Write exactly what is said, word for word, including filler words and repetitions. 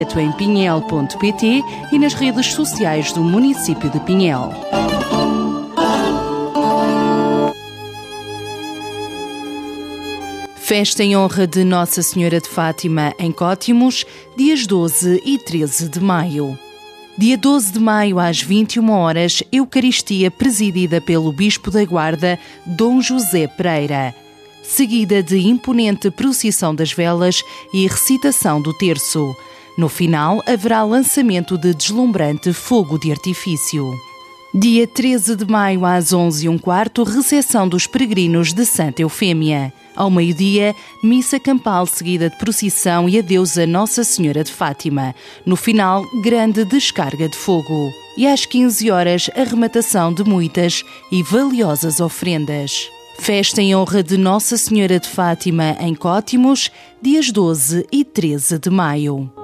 em pinhel ponto pt e nas redes sociais do município de Pinhel. Festa em honra de Nossa Senhora de Fátima em Cótimos, dias doze e treze de maio. Dia doze de maio, às vinte e uma horas, Eucaristia presidida pelo Bispo da Guarda, Dom José Pereira, seguida de imponente procissão das velas e recitação do terço. No final, haverá lançamento de deslumbrante fogo de artifício. Dia treze de maio, às onze e um quarto, recepção dos peregrinos de Santa Eufémia. Ao meio-dia, missa campal seguida de procissão e adeus a Nossa Senhora de Fátima. No final, grande descarga de fogo. E às quinze horas, arrematação de muitas e valiosas ofrendas. Festa em honra de Nossa Senhora de Fátima em Cótimos, dias doze e treze de maio.